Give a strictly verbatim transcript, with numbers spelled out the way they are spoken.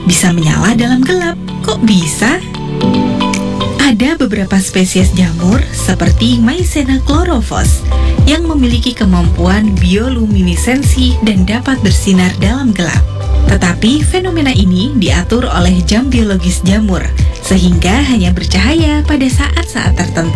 bisa menyala dalam gelap. Kok bisa? Ada beberapa spesies jamur seperti Mycena chlorophyllus yang memiliki kemampuan bioluminesensi dan dapat bersinar dalam gelap. Tetapi fenomena ini diatur oleh jam biologis jamur, sehingga hanya bercahaya pada saat-saat tertentu.